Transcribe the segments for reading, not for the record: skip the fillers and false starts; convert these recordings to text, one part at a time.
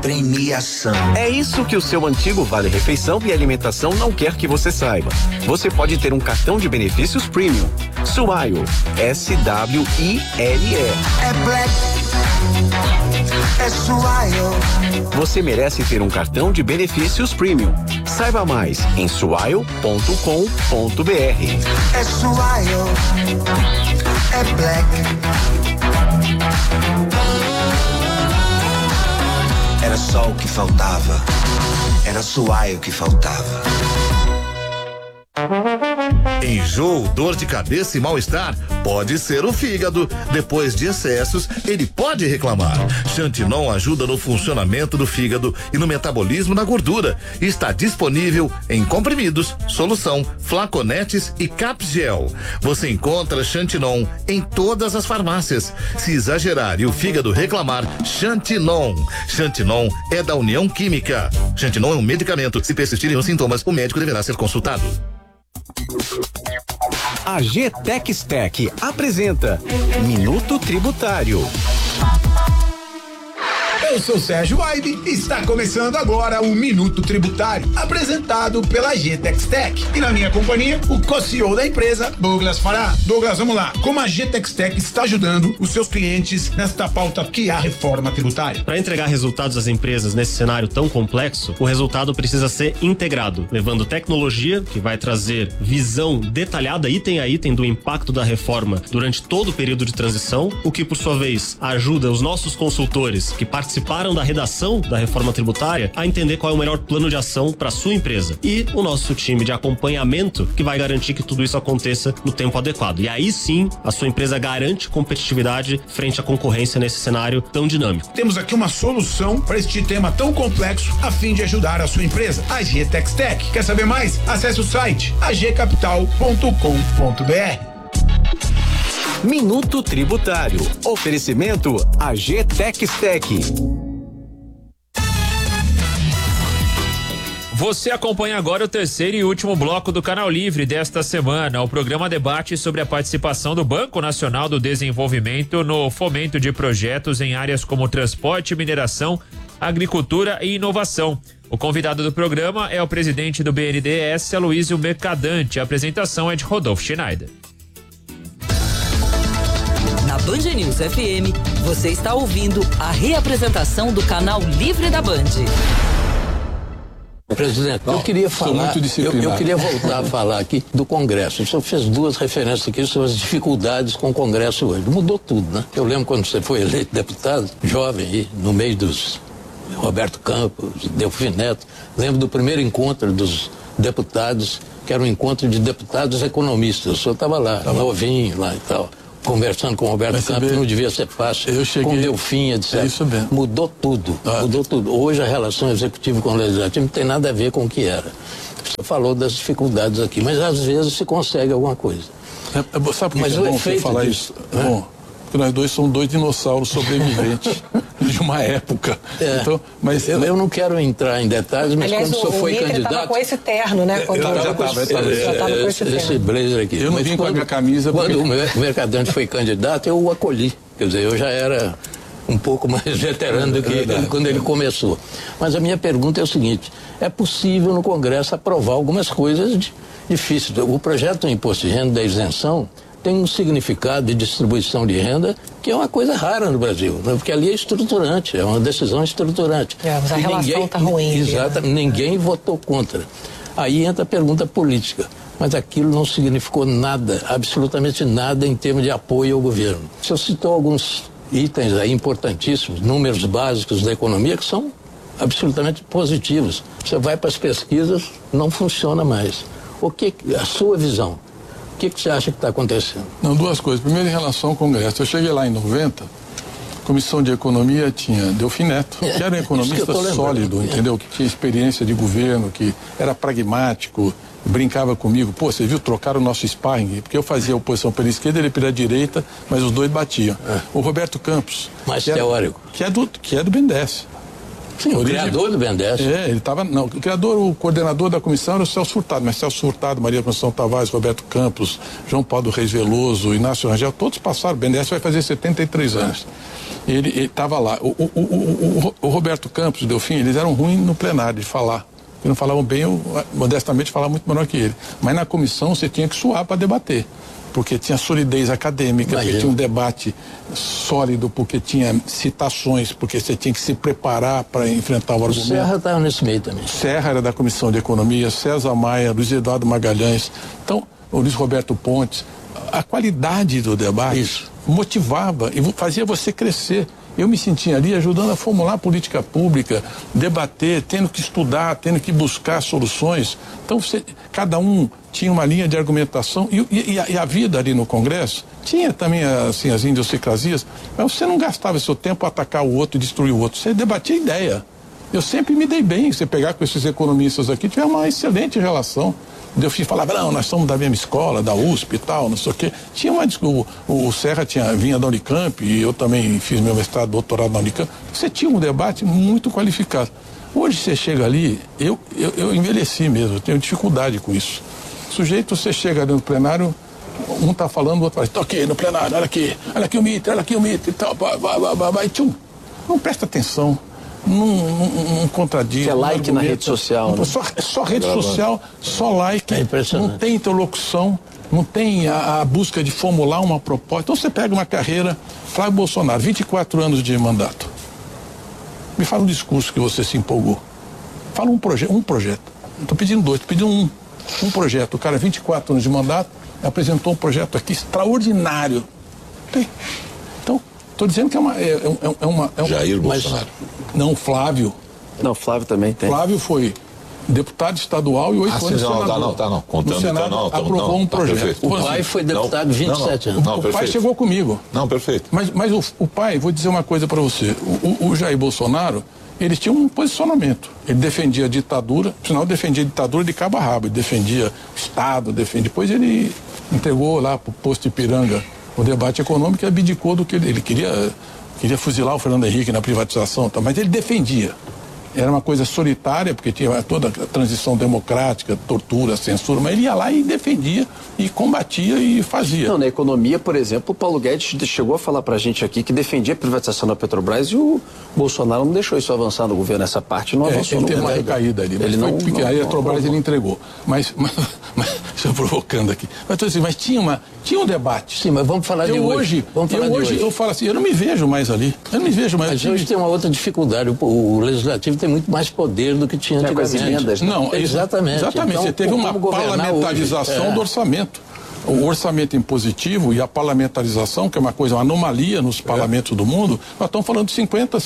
Premiação. É isso que o seu antigo Vale Refeição e Alimentação não quer que você saiba. Você pode ter um cartão de benefícios Premium. Swile. SWILE. É Black. É Swile. Você merece ter um cartão de benefícios Premium. Saiba mais em swile.com.br. É Swile. É Black. Era só o que faltava. Era Swile que faltava. Enjoo, dor de cabeça e mal-estar? Pode ser o fígado. Depois de excessos, ele pode reclamar. Xantinon ajuda no funcionamento do fígado e no metabolismo da gordura. Está disponível em comprimidos, solução, flaconetes e capgel. Você encontra Xantinon em todas as farmácias. Se exagerar e o fígado reclamar, Xantinon. Xantinon é da União Química. Xantinon é um medicamento. Se persistirem os sintomas, o médico deverá ser consultado. A GTEXTEC apresenta Minuto Tributário. Eu sou Sérgio Waibe e está começando agora o Minuto Tributário, apresentado pela GTEXTEC. E na minha companhia, o co-CEO da empresa, Douglas Fará. Douglas, vamos lá. Como a GTEXTEC está ajudando os seus clientes nesta pauta que é a reforma tributária? Para entregar resultados às empresas nesse cenário tão complexo, o resultado precisa ser integrado, levando tecnologia, que vai trazer visão detalhada, item a item, do impacto da reforma durante todo o período de transição, o que, por sua vez, ajuda os nossos consultores que participaram da redação da reforma tributária a entender qual é o melhor plano de ação para sua empresa, e o nosso time de acompanhamento que vai garantir que tudo isso aconteça no tempo adequado. E aí sim, a sua empresa garante competitividade frente à concorrência nesse cenário tão dinâmico. Temos aqui uma solução para este tema tão complexo a fim de ajudar a sua empresa, a GTEXTEC. Quer saber mais? Acesse o site agcapital.com.br. Minuto Tributário. Oferecimento a GTEXTEC. Você acompanha agora o terceiro e último bloco do Canal Livre desta semana. O programa debate sobre a participação do Banco Nacional do Desenvolvimento no fomento de projetos em áreas como transporte, mineração, agricultura e inovação. O convidado do programa é o presidente do BNDES, Aloysio Mercadante. A apresentação é de Rodolfo Schneider. Na Band News FM, você está ouvindo a reapresentação do Canal Livre da Band. Presidente, eu queria falar, eu queria voltar a falar aqui do Congresso. O senhor fez duas referências aqui sobre as dificuldades com o Congresso hoje. Mudou tudo, né? Eu lembro quando você foi eleito deputado, jovem aí, no meio dos Roberto Campos, Delfim Neto. Lembro do primeiro encontro dos deputados, que era um encontro de deputados economistas. O senhor estava lá, novinho lá e tal, conversando com o Roberto Campos, não devia ser fácil. Eu cheguei, com Delfim, etc. É isso mesmo. Mudou tudo, mudou tudo. Hoje a relação executiva com o legislativo não tem nada a ver com o que era. Você falou das dificuldades aqui, mas às vezes se consegue alguma coisa. Sabe por que é bom você falar isso? É bom, porque nós dois somos dois dinossauros sobreviventes de uma época. Então, mas eu não quero entrar em detalhes, mas aliás, quando o senhor foi candidato... estava com esse terno, né? Eu já estava com esse blazer aqui. Eu não vim com a minha camisa. Quando o Mercadante foi candidato, eu o acolhi. Quer dizer, eu já era um pouco mais veterano do que ele, quando ele começou. Mas a minha pergunta é o seguinte: é possível no Congresso aprovar algumas coisas difíceis. O projeto do imposto de renda da isenção tem um significado de distribuição de renda que é uma coisa rara no Brasil, né? Porque ali é estruturante, é uma decisão estruturante. Mas a relação está ruim. Exato, ninguém votou contra. Aí entra a pergunta política. Mas aquilo não significou nada, absolutamente nada em termos de apoio ao governo. O senhor citou alguns itens aí importantíssimos, números básicos da economia que são absolutamente positivos. Você vai para as pesquisas, não funciona mais. O que a sua visão? O que você acha que está acontecendo? Não, duas coisas. Primeiro, em relação ao Congresso. Eu cheguei lá em 90, a Comissão de Economia tinha Delfim Neto, que era um economista sólido, entendeu? Que tinha experiência de governo, que era pragmático, brincava comigo. Pô, você viu, trocaram o nosso sparring, porque eu fazia oposição pela esquerda, ele pela direita, mas os dois batiam. O Roberto Campos... Mais teórico. Que é do BNDES. Sim, o criador do BNDES. Ele estava... Não, o coordenador da comissão era o Celso Furtado, mas Celso Furtado, Maria Conceição Tavares, Roberto Campos, João Paulo Reis Veloso, Inácio Rangel, todos passaram. O BNDES vai fazer 73 anos. Ele estava lá. O Roberto Campos e o Delfim, eles eram ruins no plenário de falar. Eles não falavam bem, eu, modestamente, falava muito melhor que ele. Mas na comissão você tinha que suar para debater. Porque tinha solidez acadêmica, porque tinha um debate sólido, porque tinha citações, porque você tinha que se preparar para enfrentar o argumento. Serra estava nesse meio também. Serra era da Comissão de Economia, César Maia, Luiz Eduardo Magalhães, então, o Luiz Roberto Pontes. A qualidade do debate motivava e fazia você crescer. Eu me sentia ali ajudando a formular política pública, debater, tendo que estudar, tendo que buscar soluções. Então, cada um tinha uma linha de argumentação e a vida ali no Congresso tinha também assim, as idiosincrasias, mas você não gastava seu tempo a atacar o outro e destruir o outro. Você debatia ideia. Eu sempre me dei bem. Você pegar com esses economistas aqui, tinha uma excelente relação. O Delfim falava, não, nós somos da mesma escola, da USP e tal, não sei o quê. Tinha uma o Serra vinha da Unicamp e eu também fiz meu mestrado, doutorado na Unicamp. Você tinha um debate muito qualificado. Hoje você chega ali, eu envelheci mesmo, eu tenho dificuldade com isso. O sujeito, você chega ali no plenário, um tá falando, o outro fala, tô aqui no plenário, olha aqui o mito e tal, vai, tchum. Não presta atenção. Não contradiz. É like na rede social. Né? Só rede social, só like. Não tem interlocução, não tem a busca de formular uma proposta. Então você pega uma carreira, Flávio Bolsonaro, 24 anos de mandato. Me fala um discurso que você se empolgou. Fala um projeto. Não estou pedindo dois, estou pedindo um projeto. O cara, 24 anos de mandato, apresentou um projeto aqui extraordinário. Tem. Então, estou dizendo que é uma Jair Bolsonaro. Não, Flávio. Não, Flávio também tem. Flávio foi deputado estadual e 8 anos senador. Não. Contando, no Senado aprovou um projeto. O pai foi deputado 27 anos. O pai chegou comigo. Não, perfeito. Mas o pai, vou dizer uma coisa para você. O Jair Bolsonaro, ele tinha um posicionamento. Ele defendia a ditadura, afinal defendia a ditadura de cabo a rabo. Ele defendia o Estado, depois ele entregou lá para o posto Ipiranga o debate econômico e abdicou do que ele queria fuzilar o Fernando Henrique na privatização, mas ele defendia. Era uma coisa solitária, porque tinha toda a transição democrática, tortura, censura, mas ele ia lá e defendia, e combatia e fazia. Não, na economia, por exemplo, o Paulo Guedes chegou a falar pra gente aqui que defendia a privatização da Petrobras e o Bolsonaro não deixou isso avançar no governo, essa parte não avançou. Ele teve uma recaída ali, mas aí a Petrobras ele entregou. Mas estou provocando aqui. Mas tinha um debate. Sim, mas vamos falar de hoje. Hoje eu falo assim, eu não me vejo mais ali. Eu não me vejo mais. Mas hoje tem uma outra dificuldade. O Legislativo tem muito mais poder do que tinha antigamente. Não, exatamente. Então, você teve uma parlamentarização do orçamento. O orçamento impositivo e a parlamentarização, que é uma anomalia nos parlamentos do mundo, nós estamos falando de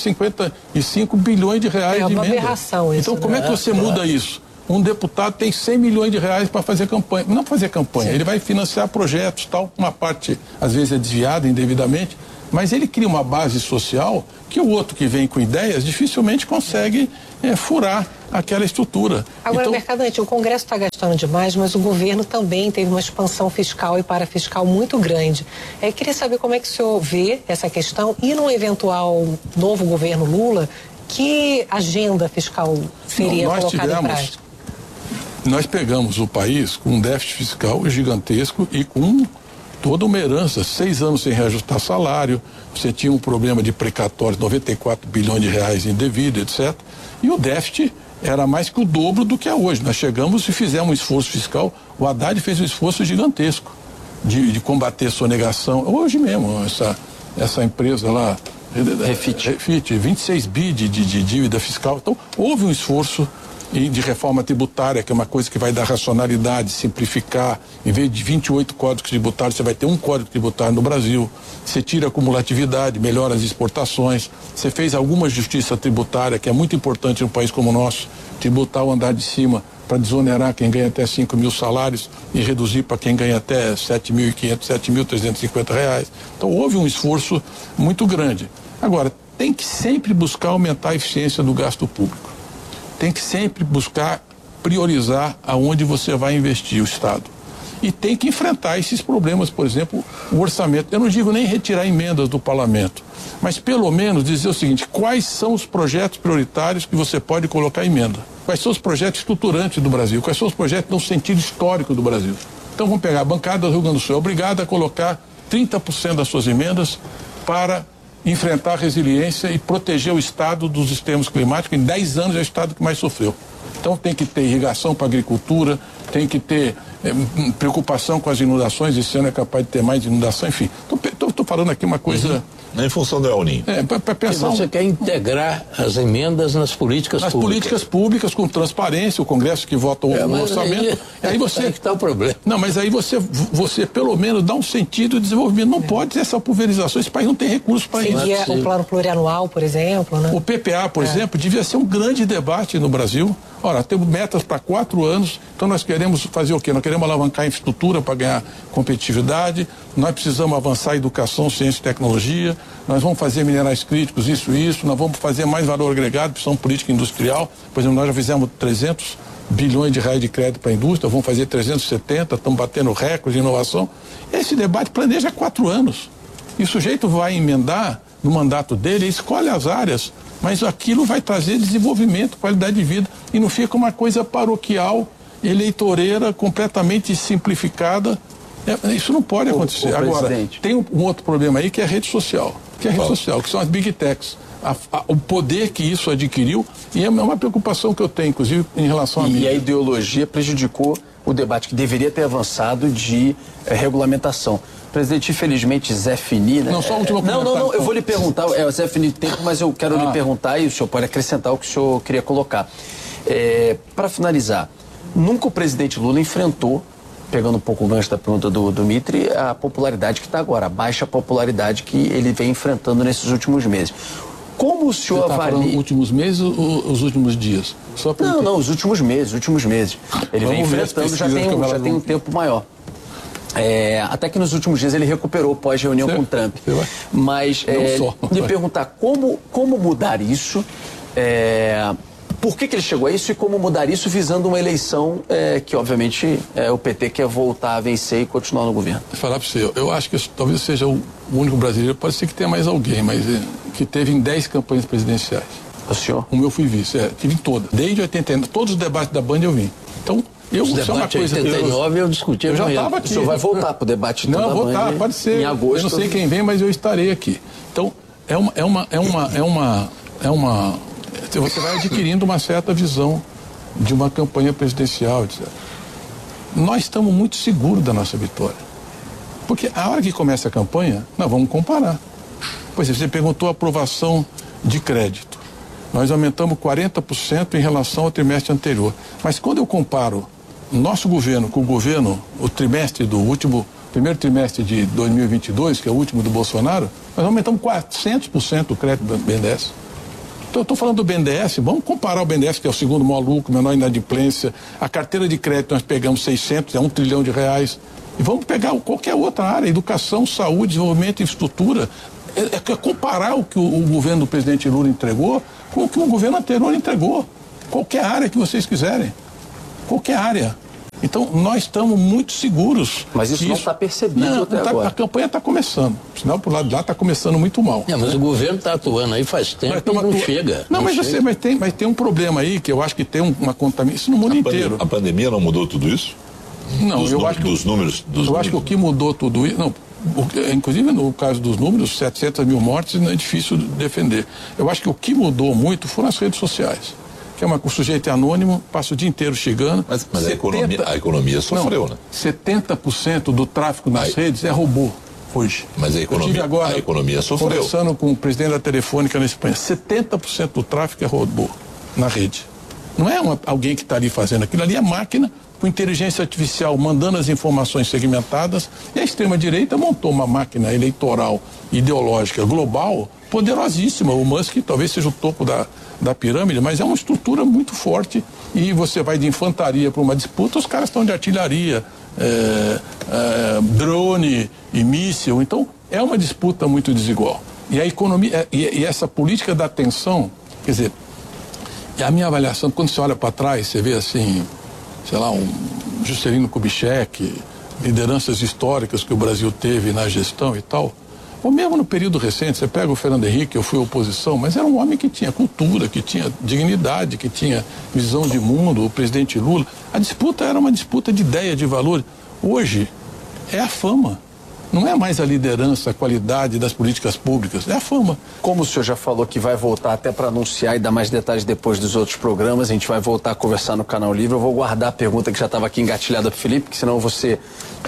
55 bilhões de reais de emenda. É uma aberração isso. Então, como é que você muda isso? Um deputado tem 100 milhões de reais para fazer campanha. Não fazer campanha, ele vai financiar projetos, tal. Uma parte, às vezes, é desviada indevidamente, mas ele cria uma base social que o outro que vem com ideias dificilmente consegue furar aquela estrutura. Agora, Mercadante, o Congresso está gastando demais, mas o governo também teve uma expansão fiscal e parafiscal muito grande. Queria saber como é que o senhor vê essa questão e num eventual novo governo Lula, que agenda fiscal seria colocada em prática? Nós pegamos o país com um déficit fiscal gigantesco e com toda uma herança, 6 anos sem reajustar salário, você tinha um problema de precatórios, 94 bilhões de reais indevido, etc. E o déficit era mais que o dobro do que é hoje. Nós chegamos e fizemos um esforço fiscal, o Haddad fez um esforço gigantesco de combater a sonegação. Hoje mesmo, essa empresa lá, Refit, 26 bi de dívida fiscal. Então, houve um esforço de reforma tributária, que é uma coisa que vai dar racionalidade, simplificar. Em vez de 28 códigos tributários, você vai ter um código tributário no Brasil. Você tira a acumulatividade, melhora as exportações. Você fez alguma justiça tributária, que é muito importante num país como o nosso, tributar o andar de cima para desonerar quem ganha até 5 mil salários e reduzir para quem ganha até 7.500, 7.350 reais. Então, houve um esforço muito grande. Agora, tem que sempre buscar aumentar a eficiência do gasto público. Tem que sempre buscar priorizar aonde você vai investir o Estado. E tem que enfrentar esses problemas, por exemplo, o orçamento. Eu não digo nem retirar emendas do parlamento, mas pelo menos dizer o seguinte: quais são os projetos prioritários que você pode colocar emenda? Quais são os projetos estruturantes do Brasil? Quais são os projetos no sentido histórico do Brasil? Então vamos pegar a bancada do Rio Grande do Sul, é obrigada a colocar 30% das suas emendas para enfrentar a resiliência e proteger o Estado dos extremos climáticos. Em 10 anos é o Estado que mais sofreu. Então tem que ter irrigação para a agricultura, tem que ter preocupação com as inundações. Esse ano é capaz de ter mais inundação, enfim. Estou falando aqui uma coisa... Em função do El Niño. Para pensar... Você quer integrar as emendas nas políticas públicas. Nas políticas públicas, com transparência, o Congresso que vota o orçamento. Aí você... Aí que está o problema. Não, mas aí você pelo menos dá um sentido de desenvolvimento. Não pode ter essa pulverização. Esse país não tem recursos para isso. Seria o plano plurianual, por exemplo, né? O PPA, por exemplo, devia ser um grande debate no Brasil. Ora, temos metas para 4 anos, então nós queremos fazer o quê? Nós queremos alavancar a infraestrutura para ganhar competitividade, nós precisamos avançar a educação, ciência e tecnologia, nós vamos fazer minerais críticos, isso, nós vamos fazer mais valor agregado, precisamos política industrial. Por exemplo, nós já fizemos 300 bilhões de reais de crédito para a indústria, vamos fazer 370, estamos batendo recorde de inovação. Esse debate planeja 4 anos. E o sujeito vai emendar no mandato dele, escolhe as áreas, mas aquilo vai trazer desenvolvimento, qualidade de vida, e não fica uma coisa paroquial, eleitoreira, completamente simplificada. Isso não pode acontecer. Agora, tem um outro problema aí, que é a rede social, que são as big techs. O poder que isso adquiriu, e é uma preocupação que eu tenho, inclusive, em relação a mim. E a ideologia prejudicou o debate que deveria ter avançado de regulamentação. Presidente, infelizmente, Zé Fini, né? Não, só a última Não, eu vou lhe perguntar, o Zé Fini tem tempo, mas eu quero lhe perguntar e o senhor pode acrescentar o que o senhor queria colocar. Para finalizar, nunca o presidente Lula enfrentou, pegando um pouco o gancho da pergunta do Mitri, a popularidade que está agora, a baixa popularidade que ele vem enfrentando nesses últimos meses. Como o senhor avalia... Os últimos meses ou os últimos dias? Não, os últimos meses. Ele vem enfrentando, já tem um tempo maior. Até que nos últimos dias ele recuperou pós-reunião com o Trump. Mas lhe perguntar como mudar isso, por que ele chegou a isso e como mudar isso visando uma eleição que obviamente o PT quer voltar a vencer e continuar no governo. Vou falar para você, eu acho que talvez seja o único brasileiro, pode ser que tenha mais alguém, mas que teve em 10 campanhas presidenciais. O senhor? Como eu fui vice, tive em todas. Desde 89, todos os debates da Band eu vim. Então, os debates de 89 eu discuti. Eu já estava aqui. O senhor vai voltar para o debate da Band? Não, voltar, pode ser. Em agosto. Eu não sei quem vem, mas eu estarei aqui. Então, você vai adquirindo uma certa visão de uma campanha presidencial, etc. Nós estamos muito seguros da nossa vitória. Porque a hora que começa a campanha, nós vamos comparar. Pois é, você perguntou a aprovação de crédito. Nós aumentamos 40% em relação ao trimestre anterior. Mas quando eu comparo nosso governo com o governo, primeiro trimestre de 2022, que é o último do Bolsonaro, nós aumentamos 400% o crédito do BNDES. Então eu estou falando do BNDES, vamos comparar o BNDES, que é o segundo maior lucro, menor inadimplência, a carteira de crédito nós pegamos 600, é R$1 trilhão, e vamos pegar qualquer outra área, educação, saúde, desenvolvimento, infraestrutura, comparar o que o governo do presidente Lula entregou com o que o governo anterior entregou. Qualquer área que vocês quiserem. Qualquer área. Então, nós estamos muito seguros. Mas isso não está percebido até agora. A campanha está começando. O sinal por lado de lá está começando muito mal. Mas o governo está atuando aí faz tempo e não chega. Não, mas tem um problema aí que eu acho que tem uma contaminação. Isso no mundo inteiro. A pandemia não mudou tudo isso? Não, eu acho que o que mudou tudo isso... Não, inclusive no caso dos números, 700 mil mortes não é difícil de defender. Eu acho que o que mudou muito foram as redes sociais. Que o sujeito é anônimo, passa o dia inteiro chegando. Mas a economia sofreu, né? 70% do tráfego nas redes é robô hoje. Mas a economia sofreu. Conversando com o presidente da Telefônica na Espanha, 70% do tráfego é robô na rede. Não é alguém que está ali fazendo aquilo, ali é máquina com inteligência artificial mandando as informações segmentadas, e a extrema-direita montou uma máquina eleitoral ideológica global poderosíssima. O Musk talvez seja o topo da pirâmide, mas é uma estrutura muito forte, e você vai de infantaria para uma disputa, os caras estão de artilharia, drone e míssil, então é uma disputa muito desigual. E a economia, e essa política da atenção, quer dizer, a minha avaliação, quando você olha para trás, você vê assim, sei lá, um Juscelino Kubitschek, lideranças históricas que o Brasil teve na gestão e tal, ou mesmo no período recente, você pega o Fernando Henrique, eu fui oposição, mas era um homem que tinha cultura, que tinha dignidade, que tinha visão de mundo, o presidente Lula. A disputa era uma disputa de ideia, de valor. Hoje é a fama. Não é mais a liderança, a qualidade das políticas públicas, é a fama. Como o senhor já falou que vai voltar até para anunciar e dar mais detalhes depois dos outros programas, a gente vai voltar a conversar no Canal Livre. Eu vou guardar a pergunta que já estava aqui engatilhada pro Felipe, que senão eu vou ser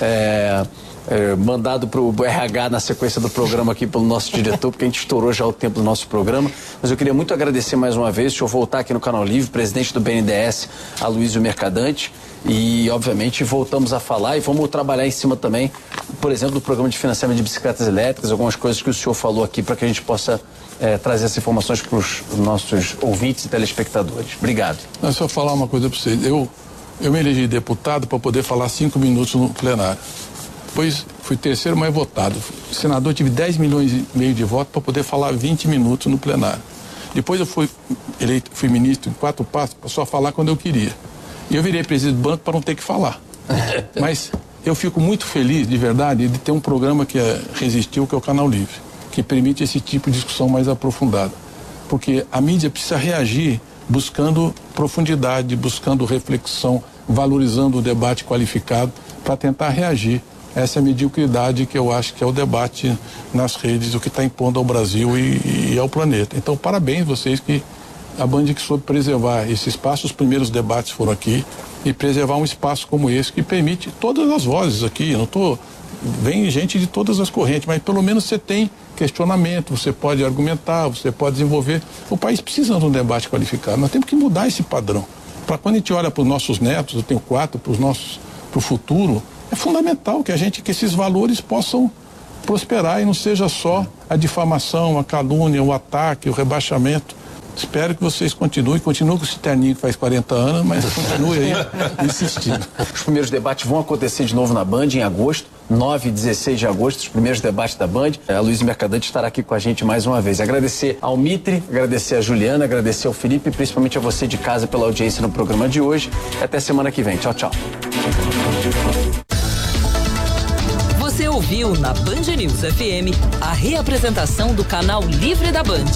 mandado pro RH na sequência do programa aqui pelo nosso diretor, porque a gente estourou já o tempo do nosso programa. Mas eu queria muito agradecer mais uma vez, deixa eu voltar aqui no Canal Livre, presidente do BNDES, Aloysio Mercadante. E, obviamente, voltamos a falar e vamos trabalhar em cima também, por exemplo, do programa de financiamento de bicicletas elétricas, algumas coisas que o senhor falou aqui para que a gente possa trazer essas informações para os nossos ouvintes e telespectadores. Obrigado. Mas só falar uma coisa para vocês. Eu me elegi deputado para poder falar 5 minutos no plenário. Depois fui terceiro mais votado. Senador, tive 10 milhões e meio de votos para poder falar 20 minutos no plenário. Depois eu fui eleito, fui ministro em 4 passos para só falar quando eu queria. E eu virei presidente do banco para não ter que falar. Mas eu fico muito feliz, de verdade, de ter um programa que resistiu, que é o Canal Livre, que permite esse tipo de discussão mais aprofundada. Porque a mídia precisa reagir buscando profundidade, buscando reflexão, valorizando o debate qualificado para tentar reagir a essa mediocridade que eu acho que é o debate nas redes, o que está impondo ao Brasil e ao planeta. Então, parabéns vocês que a Band que soube preservar esse espaço, os primeiros debates foram aqui, e preservar um espaço como esse que permite todas as vozes aqui. Vem gente de todas as correntes, mas pelo menos você tem questionamento, você pode argumentar, você pode desenvolver. O país precisa de um debate qualificado. Nós temos que mudar esse padrão. Para quando a gente olha para os nossos netos, eu tenho 4, para o futuro, é fundamental que esses valores possam prosperar e não seja só a difamação, a calúnia, o ataque, o rebaixamento. Espero que vocês continuem com esse terninho que faz 40 anos, mas continue aí insistindo. Os primeiros debates vão acontecer de novo na Band em agosto, 9 e 16 de agosto, os primeiros debates da Band. A Aloysio Mercadante estará aqui com a gente mais uma vez. Agradecer ao Mitre, agradecer a Juliana, agradecer ao Felipe e principalmente a você de casa pela audiência no programa de hoje. Até semana que vem. Tchau, tchau. Você ouviu na Band News FM a reapresentação do Canal Livre da Band.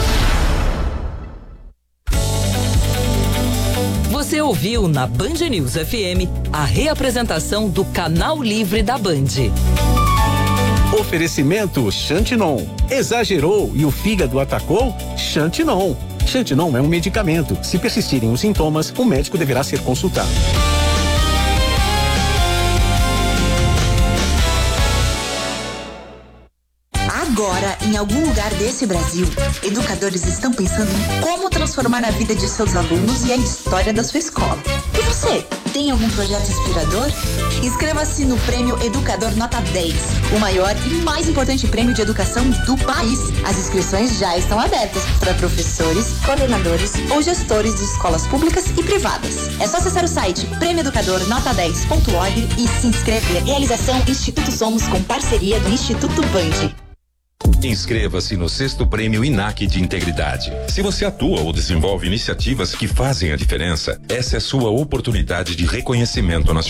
Você ouviu na Band News FM a reapresentação do Canal Livre da Band. Oferecimento Xantinon. Exagerou e o fígado atacou? Xantinon. Xantinon é um medicamento. Se persistirem os sintomas, o médico deverá ser consultado. Agora, em algum lugar desse Brasil, educadores estão pensando em como transformar a vida de seus alunos e a história da sua escola. E você, tem algum projeto inspirador? Inscreva-se no Prêmio Educador Nota 10, o maior e mais importante prêmio de educação do país. As inscrições já estão abertas para professores, coordenadores ou gestores de escolas públicas e privadas. É só acessar o site prêmioeducadornota10.org e se inscrever. Realização Instituto Somos com parceria do Instituto Band. Inscreva-se no 6º Prêmio INAC de Integridade. Se você atua ou desenvolve iniciativas que fazem a diferença, essa é sua oportunidade de reconhecimento nacional.